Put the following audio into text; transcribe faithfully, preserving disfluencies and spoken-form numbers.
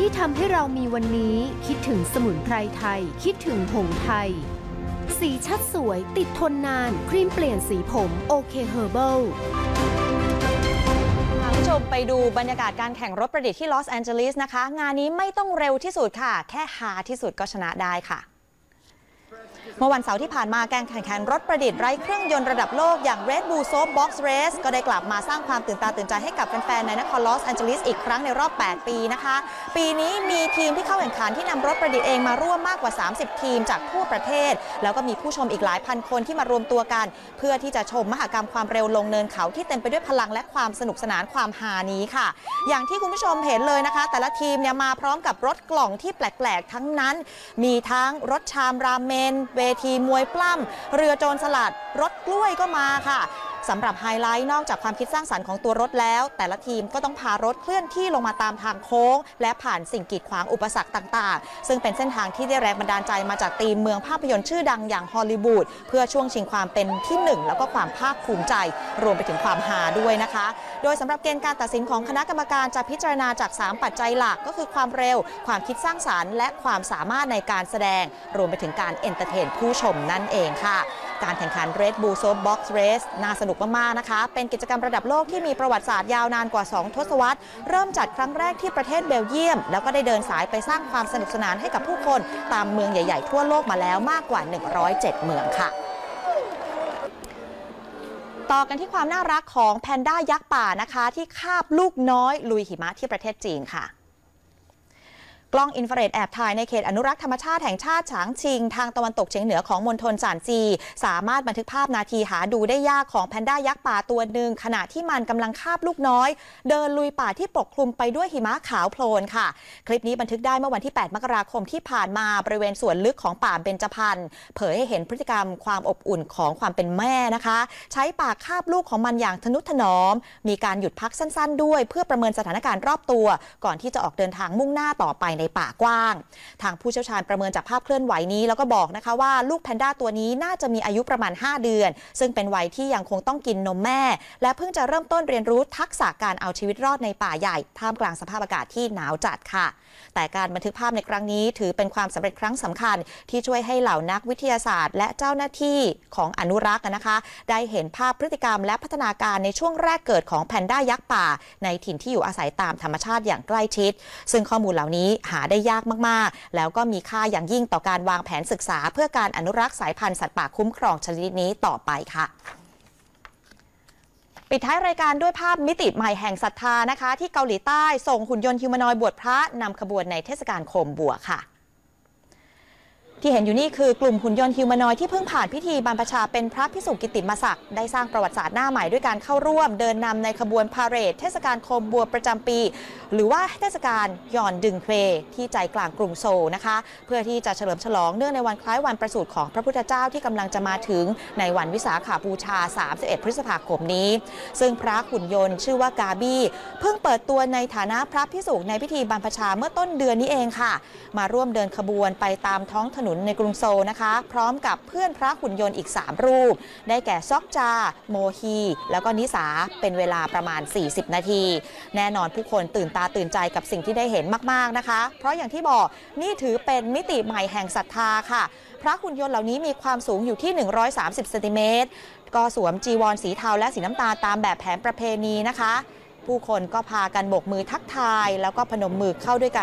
ทำให้เรามีวันนี้คิดถึงสมุนไพรไทยคิดถึงหงส์ไทยสีชัดสวยติดทนนานครีมเปลี่ยนสีผมโอเคเฮอร์เบิลคุณผู้ชมไปดูบรรยากาศการแข่งรถประดิษฐ์ที่ลอสแอนเจลิสนะคะงานนี้ไม่ต้องเร็วที่สุดค่ะแค่ฮาที่สุดก็ชนะได้ค่ะเมื่อวันเสาร์ที่ผ่านมาการแข่งขันรถประดิษฐ์ไร้เครื่องยนต์ระดับโลกอย่าง Red Bull Soap Box Race ก็ได้กลับมาสร้างความตื่นตาตื่นใจให้กับแฟนๆในนครลอสแอนเจลิสอีกครั้งในรอบแปดปีนะคะปีนี้มีทีมที่เข้าแข่งขันที่นำรถประดิษฐ์เองมาร่วมมากกว่าสามสิบทีมจากทั่วประเทศแล้วก็มีผู้ชมอีกหลายพันคนที่มารวมตัวกันเพื่อที่จะชมมหกรรมความเร็วลงเนินเขาที่เต็มไปด้วยพลังและความสนุกสนานความฮานี้ค่ะอย่างที่คุณผู้ชมเห็นเลยนะคะแต่ละทีมเนี่ยมาพร้อมกับรถกล่องที่แปลกๆทั้งนั้นมีทั้งรถชามราเมนเวทีมวยปล้ำเรือโจรสลัดรถกล้วยก็มาค่ะสำหรับไฮไลท์นอกจากความคิดสร้างสรรค์ของตัวรถแล้วแต่ละทีมก็ต้องพารถเคลื่อนที่ลงมาตามทางโค้งและผ่านสิ่งกีดขวางอุปสรรคต่างๆซึ่งเป็นเส้นทางที่ได้แรงบันดาลใจมาจากธีมเมืองภาพยนตร์ชื่อดังอย่างฮอลลีวูดเพื่อช่วงชิงความเป็นที่หนึ่งแล้วก็ความภาคภูมิใจรวมไปถึงความฮาด้วยนะคะโดยสำหรับเกณฑ์การตัดสินของคณะกรรมการจะพิจารณาจากสามปัจจัยหลักก็คือความเร็วความคิดสร้างสรรค์และความสามารถในการแสดงรวมไปถึงการเอนเตอร์เทนผู้ชมนั่นเองค่ะการแข่งขัน Red Bull Soap Box Race น่าสนุกมากๆนะคะเป็นกิจกรรมระดับโลกที่มีประวัติศาสตร์ยาวนานกว่าสองทศวรรษเริ่มจัดครั้งแรกที่ประเทศเบลเยียมแล้วก็ได้เดินสายไปสร้างความสนุกสนานให้กับผู้คนตามเมืองใหญ่ๆทั่วโลกมาแล้วมากกว่าหนึ่งร้อยเจ็ดเมืองค่ะต่อกันที่ความน่ารักของแพนด้ายักษ์ป่านะคะที่คาบลูกน้อยลุยหิมะที่ประเทศจีนค่ะกล้องอินฟราเรดแอบถ่ายในเขตอนุรักษ์ธรรมชาติแห่งชาติฉางชิงทางตะวันตกเฉียงเหนือของมณฑลซานจีสามารถบันทึกภาพนาทีหาดูได้ยากของแพนด้ายักษ์ป่าตัวหนึ่งขณะที่มันกำลังคาบลูกน้อยเดินลุยป่าที่ปกคลุมไปด้วยหิมะขาวโพลนค่ะคลิปนี้บันทึกได้เมื่อวันที่แปดมกราคมที่ผ่านมาบริเวณส่วนลึกของป่าเบญจพรรณเผยให้เห็นพฤติกรรมความอบอุ่นของความเป็นแม่นะคะใช้ปากคาบลูกของมันอย่างทนุถนอมมีการหยุดพักสั้นๆด้วยเพื่อประเมินสถานการณ์รอบตัวก่อนที่จะออกเดินทางมุ่งหน้าต่อไปในป่ากว้างทางผู้เชี่ยวชาญประเมินจากภาพเคลื่อนไหวนี้แล้วก็บอกนะคะว่าลูกแพนด้าตัวนี้น่าจะมีอายุประมาณห้าเดือนซึ่งเป็นวัยที่ยังคงต้องกินนมแม่และเพิ่งจะเริ่มต้นเรียนรู้ทักษะการเอาชีวิตรอดในป่าใหญ่ท่ามกลางสภาพอากาศที่หนาวจัดค่ะแต่การบันทึกภาพในครั้งนี้ถือเป็นความสำเร็จครั้งสำคัญที่ช่วยให้เหล่านักวิทยาศาสตร์และเจ้าหน้าที่ของอนุรักษ์นะคะได้เห็นภาพพฤติกรรมและพัฒนาการในช่วงแรกเกิดของแพนด้ายักษ์ป่าในถิ่นที่อยู่อาศัยตามธรรมชาติอย่างใกล้ชิดซึ่งข้อมูลเหล่านี้หาได้ยากมากๆแล้วก็มีค่าอย่างยิ่งต่อการวางแผนศึกษาเพื่อการอนุรักษ์สายพันธุ์สัตว์ป่าคุ้มครองชนิดนี้ต่อไปค่ะปิดท้ายรายการด้วยภาพมิติใหม่แห่งศรัทธานะคะที่เกาหลีใต้ส่งหุ่นยนต์ฮิวแมนอยด์บวชพระนำขบวนในเทศกาลโคมบัวค่ะที่เห็นอยู่นี่คือกลุ่มหุ่นยนต์ฮิวแมนอยด์ที่เพิ่งผ่านพิธีบรรพชาเป็นพระภิกษุกิตติมศักดิ์ได้สร้างประวัติศาสตร์หน้าใหม่ด้วยการเข้าร่วมเดินนำในขบวนพาเหรดเทศกาลโคมบัวประจำปีหรือว่าเทศกาลยอนดึงเควที่ใจกลางกรุงโซลนะคะเพื่อที่จะเฉลิมฉลองเนื่องในวันคล้ายวันประสูติของพระพุทธเจ้าที่กำลังจะมาถึงในวันวิสาขบูชาสามสิบเอ็ดพฤษภาคมนี้ซึ่งพระหุ่นยนต์ชื่อว่ากาบี้เพิ่งเปิดตัวในฐานะพระภิกษุในพิธีบรรพชาเมื่อต้นเดือนนี้เองค่ะมาร่วมเดินขบวนไปตามท้องถนนในกรุงโซลนะคะพร้อมกับเพื่อนพระหุ่นยนต์อีกสามรูปได้แก่ซอกจาโมฮีแล้วก็นิสาเป็นเวลาประมาณสี่สิบนาทีแน่นอนผู้คนตื่นตาตื่นใจกับสิ่งที่ได้เห็นมากๆนะคะเพราะอย่างที่บอกนี่ถือเป็นมิติใหม่แห่งศรัทธาค่ะพระหุ่นยนต์เหล่านี้มีความสูงอยู่ที่หนึ่งร้อยสามสิบเซนติเมตรก็สวมจีวรสีเทาและสีน้ำตาลตามแบบแผนประเพณีนะคะผู้คนก็พากันโบกมือทักทายแล้วก็พนมมือเข้าด้วยกัน